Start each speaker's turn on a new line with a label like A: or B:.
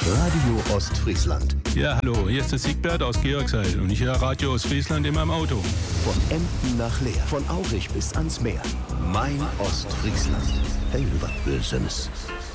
A: Radio Ostfriesland.
B: Ja, hallo, hier ist der Siegbert aus Georgshall und ich höre Radio Ostfriesland in meinem Auto.
A: Von Emden nach Leer, von Aurich bis ans Meer. Mein Ostfriesland. Hey, was Böses.